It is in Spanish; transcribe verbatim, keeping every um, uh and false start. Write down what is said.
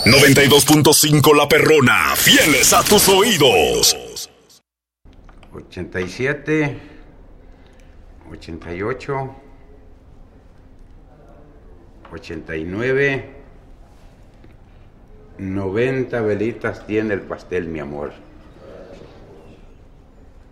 noventa y dos punto cinco La Perrona, fieles a tus oídos. ochenta y siete, ochenta y ocho, ochenta y nueve, noventa velitas tiene el pastel, mi amor.